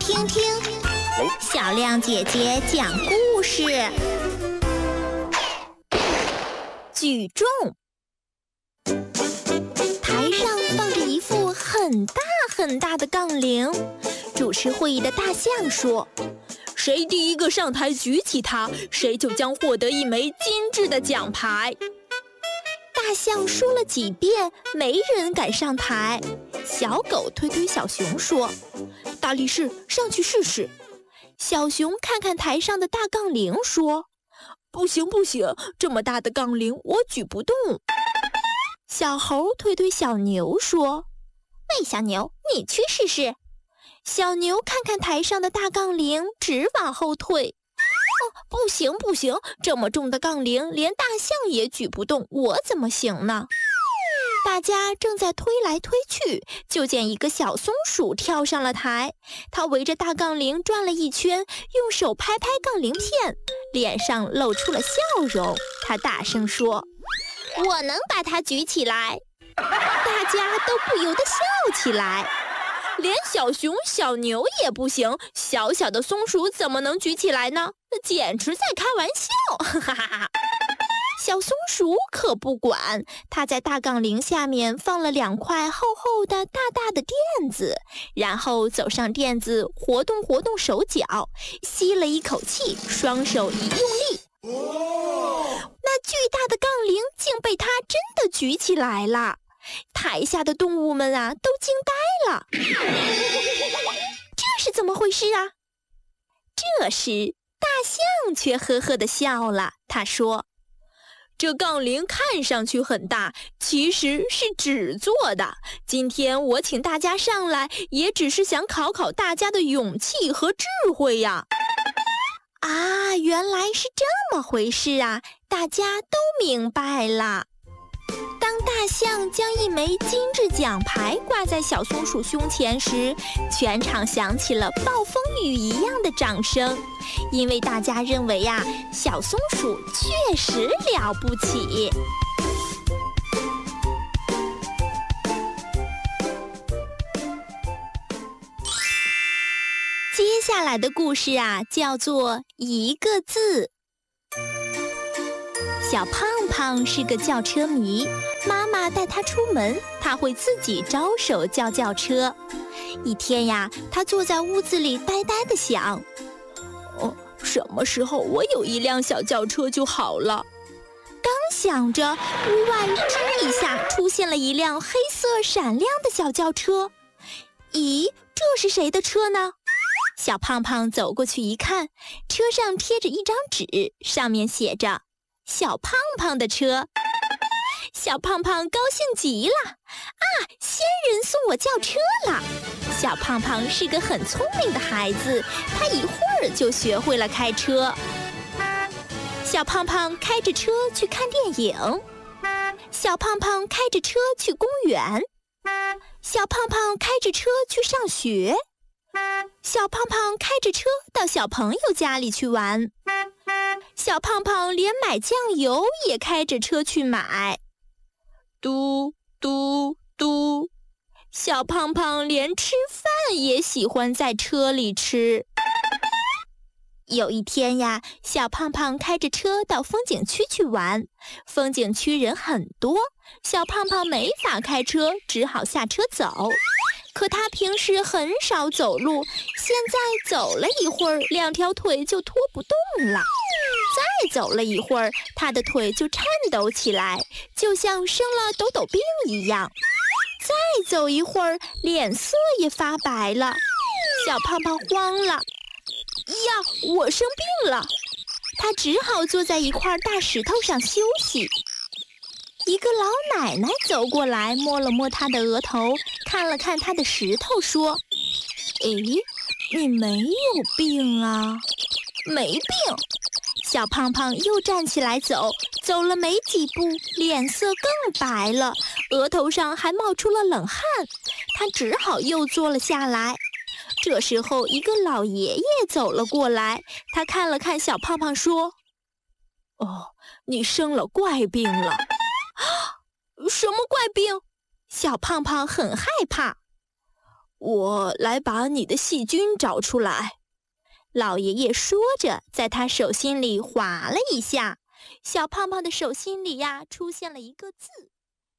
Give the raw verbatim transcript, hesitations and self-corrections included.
听听小亮姐姐讲故事。举重。台上放着一副很大很大的杠铃，主持会议的大象说， 谁第一个上台举起它，谁就将获得一枚精致的奖牌。 大象说了几遍，没人敢上台。小狗推推小熊说， 大力士，上去试试。 小熊看看台上的大杠铃说， 不行不行，这么大的杠铃我举不动。 小猴推推小牛说，喂，小牛，你去试试。小牛看看台上的大杠铃，直往后退。哦，不行不行，这么重的杠铃连大象也举不动，我怎么行呢？大家正在推来推去，就见一个小松鼠跳上了台，它围着大杠铃转了一圈，用手拍拍杠铃片，脸上露出了笑容。它大声说，我能把它举起来。大家都不由得笑起来。 连小熊、小牛也不行，小小的松鼠怎么能举起来呢？简直在开玩笑！哈哈哈！ 小松鼠可不管，它在大杠铃下面放了两块厚厚的大大的垫子，然后走上垫子，活动活动手脚，吸了一口气，双手一用力，那巨大的杠铃竟被它真的举起来了。台下的动物们啊，都惊呆了。这是怎么回事啊？这时大象却呵呵地笑了，他说， 这杠铃看上去很大，其实是纸做的。今天我请大家上来，也只是想考考大家的勇气和智慧呀。 啊，原来是这么回事啊，大家都明白了。当大象将一枚精致奖牌挂在小松鼠胸前时，全场响起了暴风雨一样的掌声，因为大家认为呀、啊，小松鼠确实了不起。接下来的故事啊，叫做一个字。小胖胖是个轿车迷，妈妈带他出门，他会自己招手叫轿车。一天呀，他坐在屋子里呆呆地想， 哦，什么时候我有一辆小轿车就好了。 刚想着，屋外吱一下出现了一辆黑色闪亮的小轿车。咦，这是谁的车呢？小胖胖走过去一看，车上贴着一张纸，上面写着小胖胖的车。小胖胖高兴极了，啊，仙人送我轿车了。小胖胖是个很聪明的孩子，他一会儿就学会了开车。小胖胖开着车去看电影，小胖胖开着车去公园，小胖胖开着车去上学，小胖胖开着车到小朋友家里去玩，小胖胖连买酱油也开着车去买。嘟嘟嘟，小胖胖连吃饭也喜欢在车里吃。有一天呀，小胖胖开着车到风景区去玩，风景区人很多，小胖胖没法开车，只好下车走。可他平时很少走路，现在走了一会儿，两条腿就拖不动了。再走了一会儿，他的腿就颤抖起来，就像生了抖抖病一样。再走一会儿，脸色也发白了。小胖胖慌了，呀，我生病了！他只好坐在一块大石头上休息。一个老奶奶走过来，摸了摸他的额头，看了看他的石头，说，诶，你没有病啊？没病。小胖胖又站起来走，走了没几步，脸色更白了，额头上还冒出了冷汗。他只好又坐了下来。这时候，一个老爷爷走了过来，他看了看小胖胖，说， 哦，你生了怪病了。 什么怪病？小胖胖很害怕。 我来把你的细菌找出来。 老爷爷说着，在他手心里划了一下，小胖胖的手心里呀，出现了一个字。